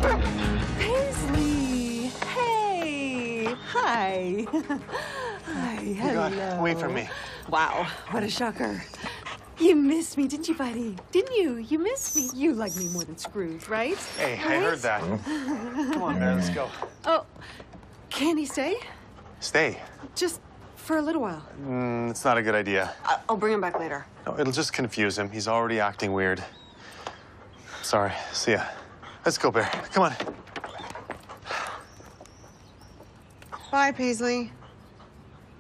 Paisley! Hey! Hi! Hi, hello. You got away from me. Wow, what a shocker. You missed me, didn't you, buddy? Didn't you? You missed me. You like me more than Scrooge, right? Hey, Right? I heard that. Come on, man, let's go. Oh, can he stay? Stay. Just for a little while. It's not a good idea. I'll bring him back later. No, it'll just confuse him. He's already acting weird. Sorry. See ya. Let's go, Bear. Come on. Bye, Paisley.